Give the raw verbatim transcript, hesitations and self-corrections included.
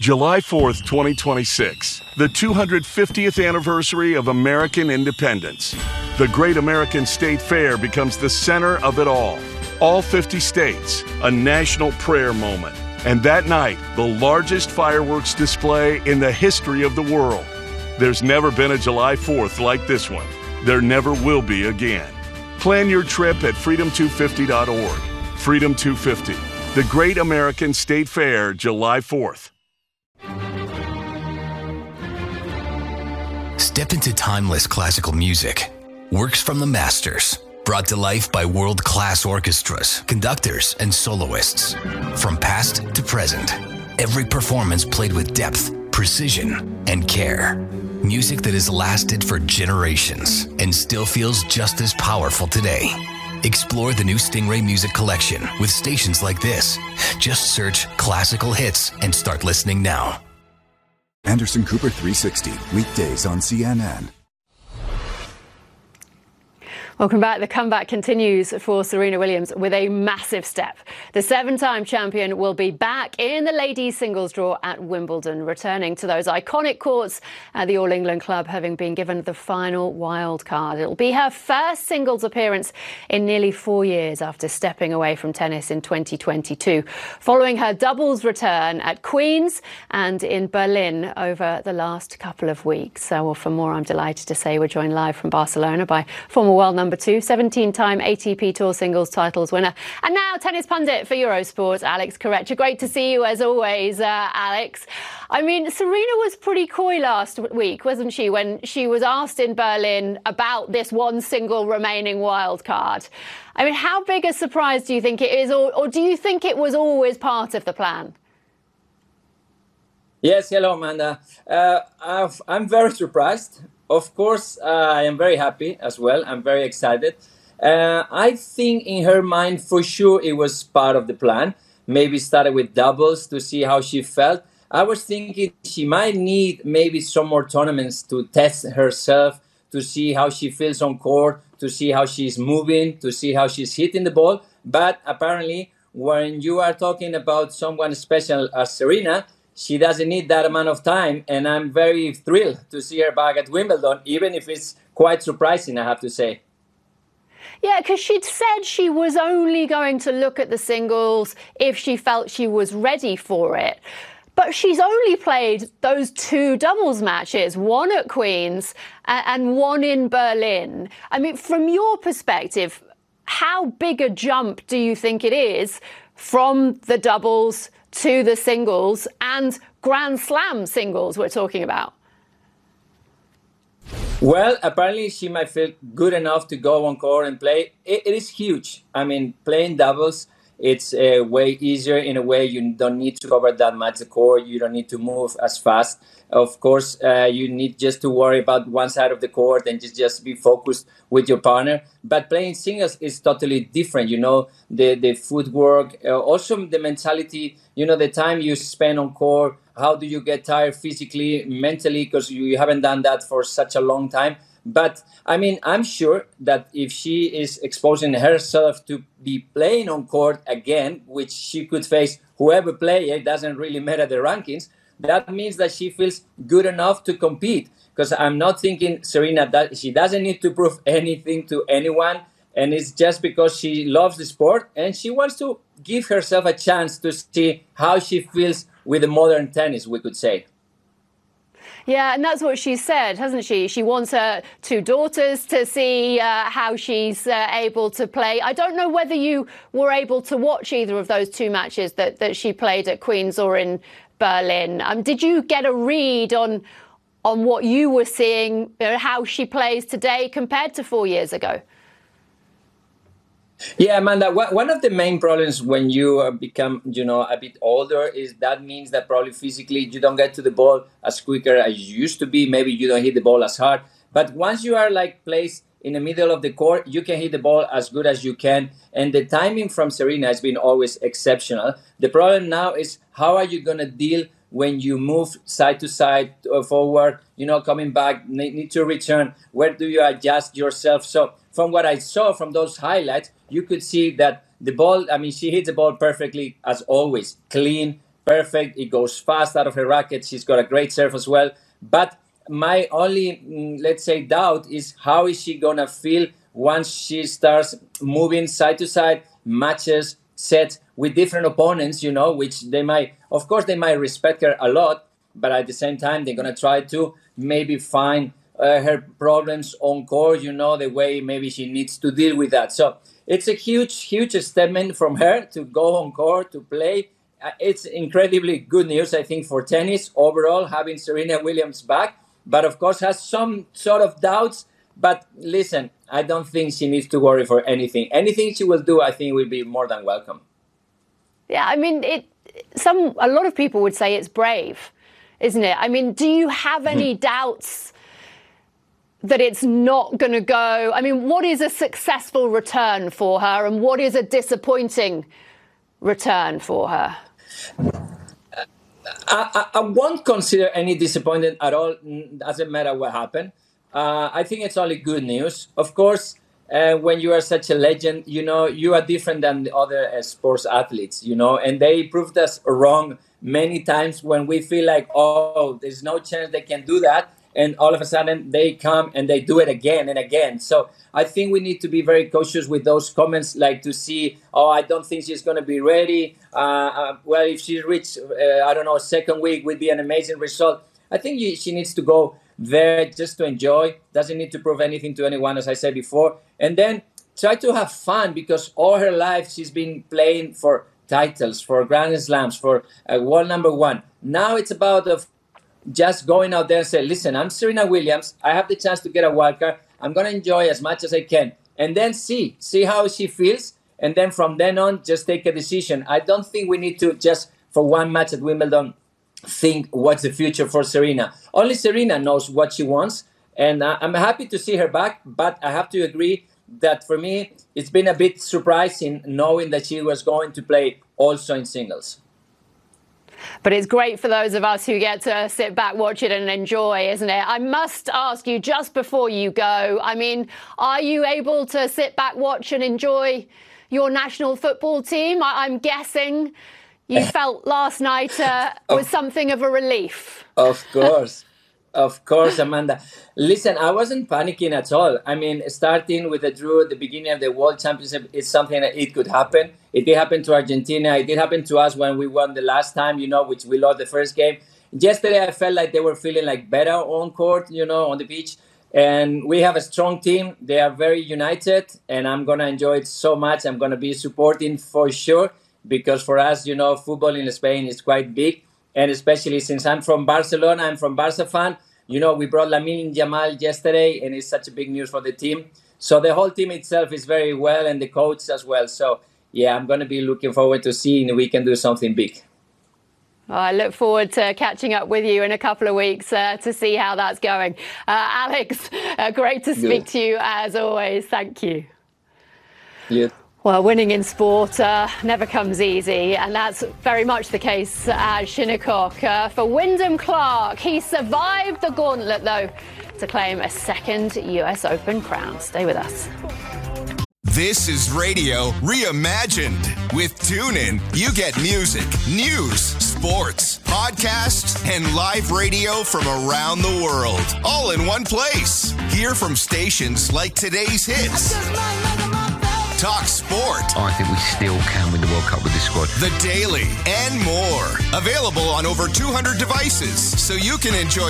July fourth, twenty twenty-six, the two hundred fiftieth anniversary of American independence. The Great American State Fair becomes the center of it all. All fifty states, a national prayer moment. And that night, the largest fireworks display in the history of the world. There's never been a July fourth like this one. There never will be again. Plan your trip at freedom two fifty dot org. Freedom two fifty, the Great American State Fair, July fourth. Step into timeless classical music. Works from the masters, brought to life by world-class orchestras, conductors, and soloists. From past to present, every performance played with depth, precision, and care. Music that has lasted for generations and still feels just as powerful today. Explore the new Stingray Music Collection with stations like this. Just search classical hits and start listening now. Anderson Cooper three sixty, weekdays on C N N. Welcome back. The comeback continues for Serena Williams with a massive step. The seven-time champion will be back in the ladies' singles draw at Wimbledon, returning to those iconic courts at the All England Club, having been given the final wild card. It'll be her first singles appearance in nearly four years after stepping away from tennis in twenty twenty-two, following her doubles return at Queen's and in Berlin over the last couple of weeks. So well, for more, I'm delighted to say we're joined live from Barcelona by former world number two, seventeen-time A T P Tour singles titles winner, and now tennis pundit for Eurosport, Alex Corretja. Great to see you as always, uh, Alex. I mean, Serena was pretty coy last week, wasn't she, when she was asked in Berlin about this one single remaining wild card. I mean, how big a surprise do you think it is, or, or do you think it was always part of the plan? Yes, hello, Amanda. Uh, I've, I'm very surprised. Of course, uh, I am very happy as well. I'm very excited. Uh, I think in her mind, for sure, it was part of the plan. Maybe started with doubles to see how she felt. I was thinking she might need maybe some more tournaments to test herself, to see how she feels on court, to see how she's moving, to see how she's hitting the ball. But apparently, when you are talking about someone special as Serena, she doesn't need that amount of time, and I'm very thrilled to see her back at Wimbledon, even if it's quite surprising, I have to say. Yeah, because she'd said she was only going to look at the singles if she felt she was ready for it. But she's only played those two doubles matches, one at Queen's and one in Berlin. I mean, from your perspective, how big a jump do you think it is from the doubles to the singles and Grand Slam singles we're talking about? Well, apparently she might feel good enough to go on court and play. It, it is huge. I mean, playing doubles, it's uh, way easier in a way. You don't need to cover that much the court. You don't need to move as fast. Of course, uh, you need just to worry about one side of the court and just, just be focused with your partner. But playing singles is totally different, you know, the, the footwork, uh, also the mentality, you know, the time you spend on court, how do you get tired physically, mentally, because you haven't done that for such a long time. But, I mean, I'm sure that if she is exposing herself to be playing on court again, which she could face whoever player, it doesn't really matter the rankings, that means that she feels good enough to compete. Because I'm not thinking, Serena, that she doesn't need to prove anything to anyone. And it's just because she loves the sport and she wants to give herself a chance to see how she feels with the modern tennis, we could say. Yeah, and that's what she said, hasn't she? She wants her two daughters to see uh, how she's uh, able to play. I don't know whether you were able to watch either of those two matches that, that she played at Queen's or in Berlin. Um, did you get a read on on what you were seeing, you know, how she plays today compared to four years ago? Yeah, Amanda, one of the main problems when you become, you know, a bit older is that means that probably physically you don't get to the ball as quicker as you used to be. Maybe you don't hit the ball as hard. But once you are like placed in the middle of the court, you can hit the ball as good as you can. And the timing from Serena has been always exceptional. The problem now is how are you going to deal when you move side to side, uh, forward, you know, coming back, need, need to return? Where do you adjust yourself? So from what I saw from those highlights, you could see that the ball, I mean, she hits the ball perfectly as always, clean, perfect. It goes fast out of her racket. She's got a great serve as well. But my only, mm, let's say, doubt is how is she going to feel once she starts moving side to side, matches, sets with different opponents, you know, which they might, of course, they might respect her a lot, but at the same time, they're going to try to maybe find uh, her problems on court, you know, the way maybe she needs to deal with that. So it's a huge, huge statement from her to go on court, to play. Uh, it's incredibly good news, I think, for tennis overall, having Serena Williams back, but of course has some sort of doubts. But listen, I don't think she needs to worry for anything. Anything she will do, I think, will be more than welcome. Yeah, I mean, it. Some a lot of people would say it's brave, isn't it? I mean, do you have any doubts that it's not going to go? I mean, what is a successful return for her, and what is a disappointing return for her? I, I, I won't consider any disappointment at all. Doesn't matter what happened. Uh, I think it's only good news. Of course, uh, when you are such a legend, you know, you are different than the other uh, sports athletes, you know, and they proved us wrong many times when we feel like, oh, there's no chance they can do that. And all of a sudden they come and they do it again and again. So I think we need to be very cautious with those comments, like to see, oh, I don't think she's going to be ready. Uh, uh, well, if she reached, uh, I don't know, second week would be an amazing result. I think you, she needs to go there just to enjoy, doesn't need to prove anything to anyone, as I said before, and then try to have fun, because all her life she's been playing for titles, for Grand Slams, for uh, world number one. Now it's about uh, just going out there and say, listen, I'm Serena Williams, I have the chance to get a wildcard, I'm going to enjoy as much as I can, and then see, see how she feels, and then from then on, just take a decision. I don't think we need to just, for one match at Wimbledon, think what's the future for Serena. Only Serena knows what she wants, and uh, I'm happy to see her back, but I have to agree that for me it's been a bit surprising knowing that she was going to play also in singles. But it's great for those of us who get to sit back, watch it and enjoy, isn't it? I must ask you, just before you go, I mean, are you able to sit back, watch and enjoy your national football team? I- I'm guessing you felt last night uh, was something of a relief. Of course. Of course, Amanda. Listen, I wasn't panicking at all. I mean, starting with a draw at the beginning of the World Championship is something that it could happen. It did happen to Argentina. It did happen to us when we won the last time, you know, which we lost the first game. Yesterday, I felt like they were feeling like better on court, you know, on the beach. And we have a strong team. They are very united, and I'm going to enjoy it so much. I'm going to be supporting for sure, because for us, you know, football in Spain is quite big. And especially since I'm from Barcelona, I'm from Barca fan. You know, we brought Lamine Yamal yesterday, and it's such a big news for the team. So the whole team itself is very well, and the coach as well. So, yeah, I'm going to be looking forward to seeing if we can do something big. I look forward to catching up with you in a couple of weeks uh, to see how that's going. Uh, Alex, uh, great to speak Good. to you as always. Thank you. Yeah. Well, winning in sport uh, never comes easy, and that's very much the case at Shinnecock. Uh, for Wyndham Clark, he survived the gauntlet, though, to claim a second U S Open crown. Stay with us. This is radio reimagined. With TuneIn, you get music, news, sports, podcasts, and live radio from around the world, all in one place. Hear from stations like today's hits. Talk sport. I think we still can win the World Cup with this squad. The Daily and more. Available on over two hundred devices, so you can enjoy